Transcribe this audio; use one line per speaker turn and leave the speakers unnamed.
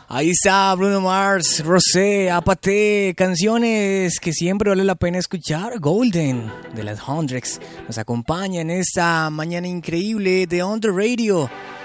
Ahí está Bruno Mars, Rosé, Apathy, canciones que siempre vale la pena escuchar. Golden de las Hundreds nos acompaña en esta mañana increíble de On The Radio.